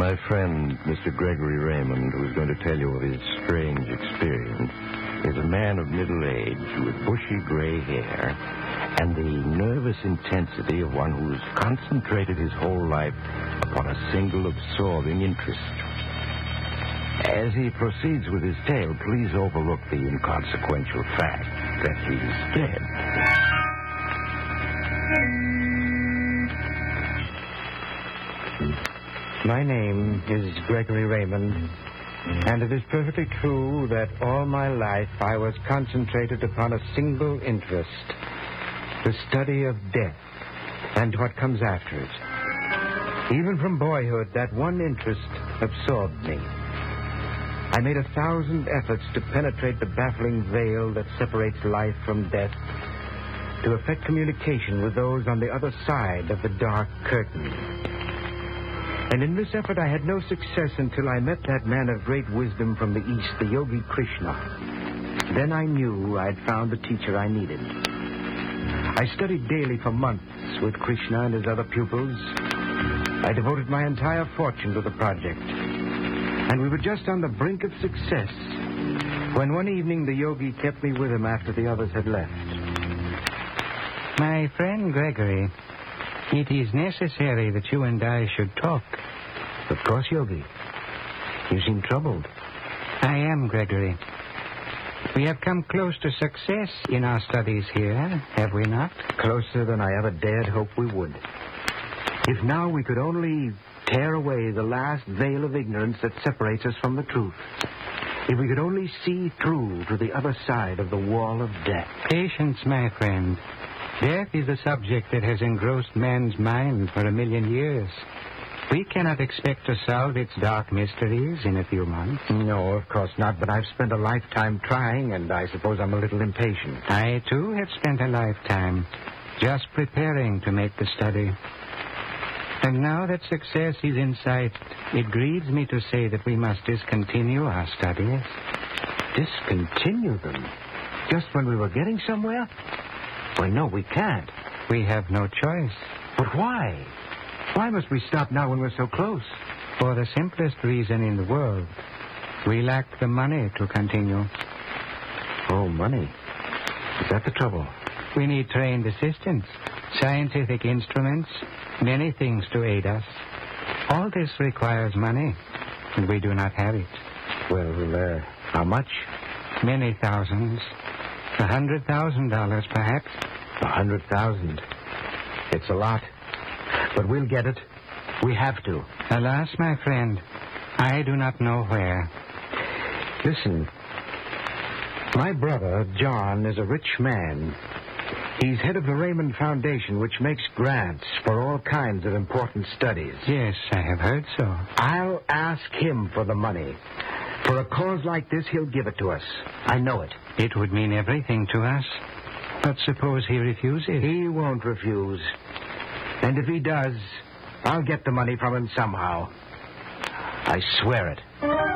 My friend, Mr. Gregory Raymond, who is going to tell you of his strange experience, is a man of middle age with bushy gray hair and the nervous intensity of one who's concentrated his whole life upon a single absorbing interest. As he proceeds with his tale, please overlook the inconsequential fact that he's dead. My name is Gregory Raymond, and it is perfectly true that all my life I was concentrated upon a single interest, the study of death and what comes after it. Even from boyhood, that one interest absorbed me. I made 1,000 efforts to penetrate the baffling veil that separates life from death, to effect communication with those on the other side of the dark curtain. And in this effort, I had no success until I met that man of great wisdom from the East, the Yogi Krishna. Then I knew I'd found the teacher I needed. I studied daily for months with Krishna and his other pupils. I devoted my entire fortune to the project. And we were just on the brink of success when one evening the yogi kept me with him after the others had left. My friend Gregory, it is necessary that you and I should talk. Of course, Yogi. You seem troubled. I am, Gregory. We have come close to success in our studies here, have we not? Closer than I ever dared hope we would. If now we could only tear away the last veil of ignorance that separates us from the truth. If we could only see through to the other side of the wall of death. Patience, my friend. Death is a subject that has engrossed man's mind for 1,000,000 years. We cannot expect to solve its dark mysteries in a few months. No, of course not, but I've spent a lifetime trying, and I suppose I'm a little impatient. I, too, have spent a lifetime just preparing to make the study. And now that success is in sight, it grieves me to say that we must discontinue our studies. Discontinue them? Just when we were getting somewhere? Well, no, we can't. We have no choice. But why? Why must we stop now when we're so close? For the simplest reason in the world. We lack the money to continue. Oh, money? Is that the trouble? We need trained assistants, scientific instruments, many things to aid us. All this requires money, and we do not have it. Well, how much? Many thousands. $100,000, perhaps. 100,000. It's a lot. But we'll get it. We have to. Alas, my friend, I do not know where. Listen. My brother, John, is a rich man. He's head of the Raymond Foundation, which makes grants for all kinds of important studies. Yes, I have heard so. I'll ask him for the money. For a cause like this, he'll give it to us. I know it. It would mean everything to us. But suppose he refuses? He won't refuse. And if he does, I'll get the money from him somehow. I swear it.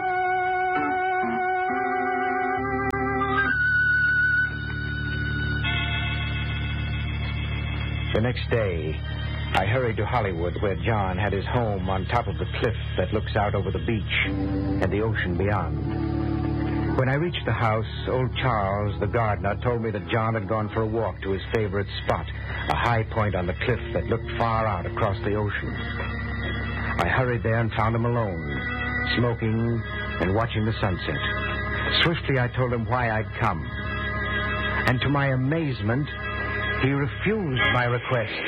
The next day, I hurried to Hollywood, where John had his home on top of the cliff that looks out over the beach and the ocean beyond. When I reached the house, old Charles, the gardener, told me that John had gone for a walk to his favorite spot, a high point on the cliff that looked far out across the ocean. I hurried there and found him alone, smoking and watching the sunset. Swiftly, I told him why I'd come. And to my amazement, he refused my request.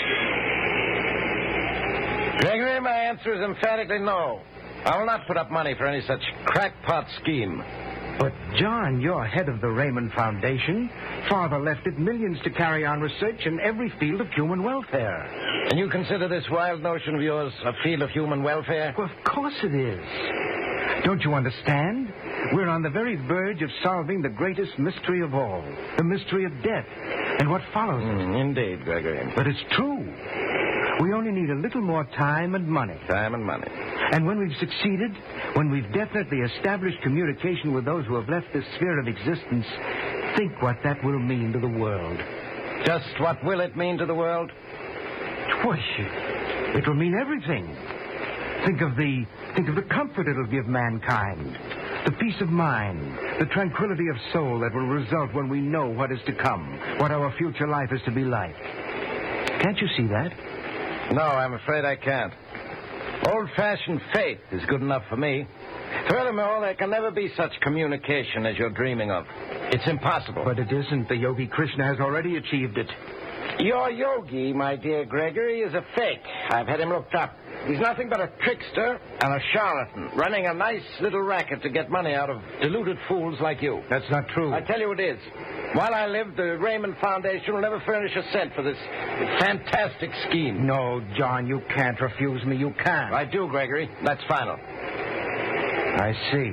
Gregory, my answer is emphatically no. I will not put up money for any such crackpot scheme. But, John, you're head of the Raymond Foundation. Father left it millions to carry on research in every field of human welfare. And you consider this wild notion of yours a field of human welfare? Well, of course it is. Don't you understand? We're on the very verge of solving the greatest mystery of all, the mystery of death, and what follows it. Indeed, Gregory. But it's true. We only need a little more time and money. Time and money. And when we've succeeded, when we've definitely established communication with those who have left this sphere of existence, think what that will mean to the world. Just what will it mean to the world? Why, it will mean everything. Think of the comfort it'll give mankind, the peace of mind, the tranquility of soul that will result when we know what is to come, what our future life is to be like. Can't you see that? No, I'm afraid I can't. Old-fashioned faith is good enough for me. Furthermore, there can never be such communication as you're dreaming of. It's impossible. But it isn't. The Yogi Krishna has already achieved it. Your yogi, my dear Gregory, is a fake. I've had him looked up. He's nothing but a trickster and a charlatan, running a nice little racket to get money out of deluded fools like you. That's not true. I tell you it is. While I live, the Raymond Foundation will never furnish a cent for this fantastic scheme. No, John, you can't refuse me. You can't. I do, Gregory. That's final. I see.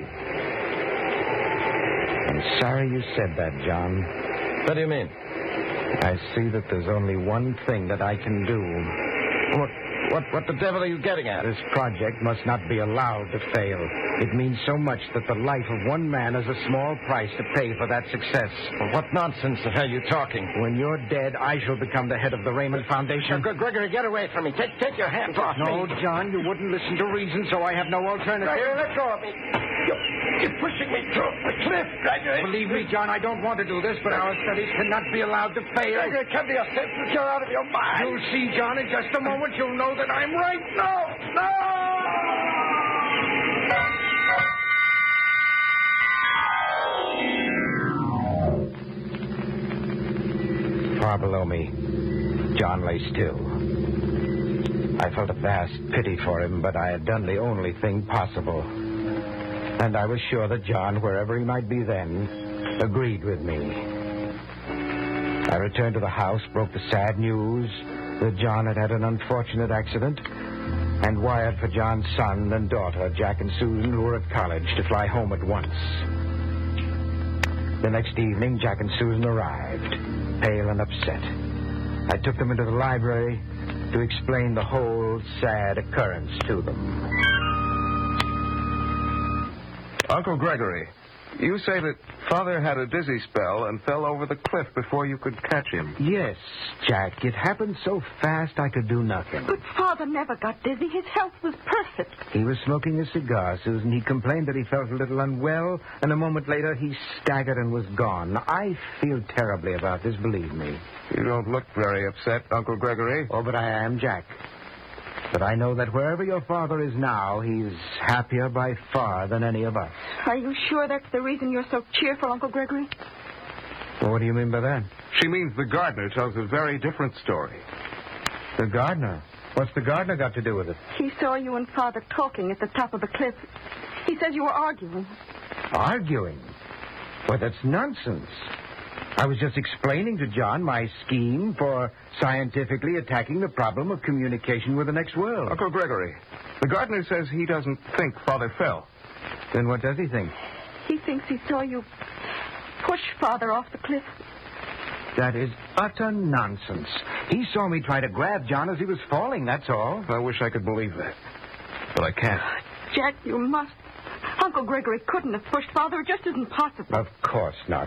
I'm sorry you said that, John. What do you mean? I see that there's only one thing that I can do. What the devil are you getting at? This project must not be allowed to fail. It means so much that the life of one man is a small price to pay for that success. Well, what nonsense the hell are you talking? When you're dead, I shall become the head of the Raymond Foundation. Gregory, get away from me. Take your hands off me. No, John, you wouldn't listen to reason, so I have no alternative. Gregory, let go of me. You're pushing me through the cliff, Gregory. Believe me, John, I don't want to do this, but our studies cannot be allowed to fail. Gregory, come to your senses. You're out of your mind. You'll see, John, in just a moment. You'll know that I'm right. No! Far below me, John lay still. I felt a vast pity for him, but I had done the only thing possible. And I was sure that John, wherever he might be then, agreed with me. I returned to the house, broke the sad news that John had had an unfortunate accident, and wired for John's son and daughter, Jack and Susan, who were at college, to fly home at once. The next evening, Jack and Susan arrived, pale and upset. I took them into the library to explain the whole sad occurrence to them. Uncle Gregory, you say that Father had a dizzy spell and fell over the cliff before you could catch him. Yes, Jack. It happened so fast I could do nothing. But Father never got dizzy. His health was perfect. He was smoking a cigar, Susan. He complained that he felt a little unwell, and a moment later he staggered and was gone. I feel terribly about this, believe me. You don't look very upset, Uncle Gregory. Oh, but I am, Jack. But I know that wherever your father is now, he's happier by far than any of us. Are you sure that's the reason you're so cheerful, Uncle Gregory? Well, what do you mean by that? She means the gardener tells a very different story. The gardener? What's the gardener got to do with it? He saw you and Father talking at the top of the cliff. He says you were arguing. Arguing? Well, that's nonsense. I was just explaining to John my scheme for scientifically attacking the problem of communication with the next world. Uncle Gregory, the gardener says he doesn't think Father fell. Then what does he think? He thinks he saw you push Father off the cliff. That is utter nonsense. He saw me try to grab John as he was falling, that's all. I wish I could believe that, but I can't. Jack, you must. Uncle Gregory couldn't have pushed Father. It just isn't possible. Of course not.